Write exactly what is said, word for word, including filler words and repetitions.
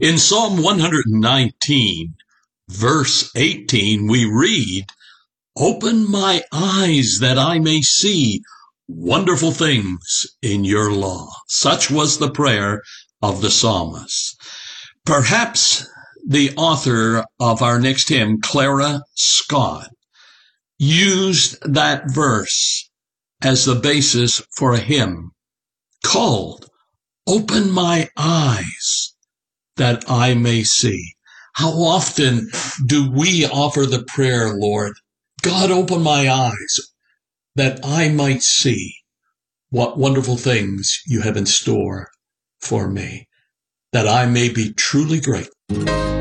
In Psalm one nineteen, verse eighteen, we read, "Open my eyes that I may see wonderful things in your law." Such was the prayer of the psalmist. Perhaps the author of our next hymn, Clara Scott, used that verse as the basis for a hymn called "Open My Eyes that I May See." How often do we offer the prayer, Lord, God, open my eyes that I might see what wonderful things you have in store for me, that I may be truly grateful.